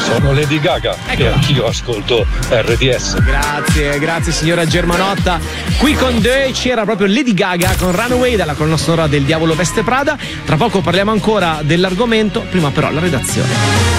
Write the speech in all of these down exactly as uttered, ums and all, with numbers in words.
Sono Lady Gaga e anch'io ascolto R D S. Grazie, grazie signora Germanotta. Qui con Dei c'era proprio Lady Gaga con Runaway dalla colonna sonora del Diavolo Veste Prada. Tra poco parliamo ancora dell'argomento, prima però la redazione.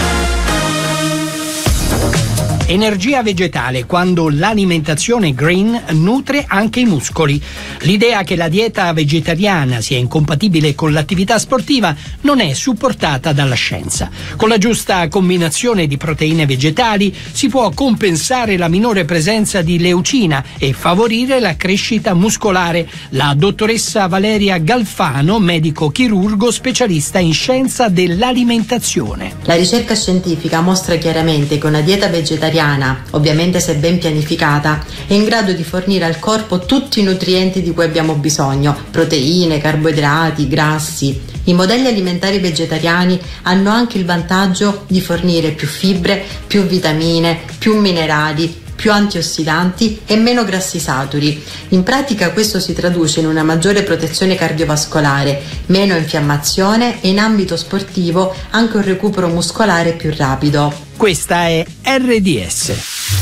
Energia vegetale quando l'alimentazione green nutre anche i muscoli. L'idea che la dieta vegetariana sia incompatibile con l'attività sportiva non è supportata dalla scienza. Con la giusta combinazione di proteine vegetali si può compensare la minore presenza di leucina e favorire la crescita muscolare. La dottoressa Valeria Galfano, medico chirurgo specialista in scienza dell'alimentazione. La ricerca scientifica mostra chiaramente che una dieta vegetariana, ovviamente se ben pianificata, è in grado di fornire al corpo tutti i nutrienti di cui abbiamo bisogno: proteine, carboidrati, grassi. I modelli alimentari vegetariani hanno anche il vantaggio di fornire più fibre, più vitamine, più minerali, più antiossidanti e meno grassi saturi. In pratica questo si traduce in una maggiore protezione cardiovascolare, meno infiammazione e in ambito sportivo anche un recupero muscolare più rapido. Questa è R D S.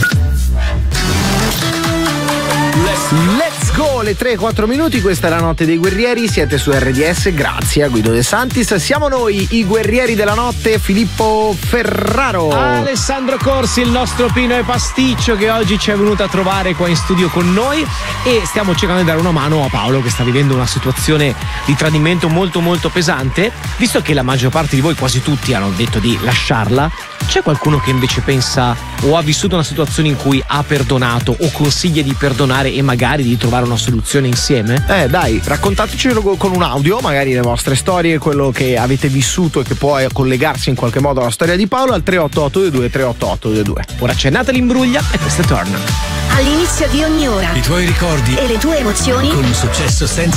Let's go, le tre e quattro minuti, questa è la notte dei guerrieri, siete su R D S, grazie a Guido De Santis. Siamo noi i guerrieri della notte, Filippo Ferraro, Alessandro Corsi, il nostro Pino e Pasticcio che oggi ci è venuto a trovare qua in studio con noi, e stiamo cercando di dare una mano a Paolo che sta vivendo una situazione di tradimento molto molto pesante. Visto che la maggior parte di voi, quasi tutti, hanno detto di lasciarla, c'è qualcuno che invece pensa o ha vissuto una situazione in cui ha perdonato o consiglia di perdonare e magari di trovare una soluzione insieme? Eh dai, raccontatecelo con un audio, magari le vostre storie, quello che avete vissuto e che può collegarsi in qualche modo alla storia di Paolo al tre otto otto due due tre otto otto due due. Ora c'è Natalie Imbruglia e questa torna. All'inizio di ogni ora i tuoi ricordi e le tue emozioni con un successo senza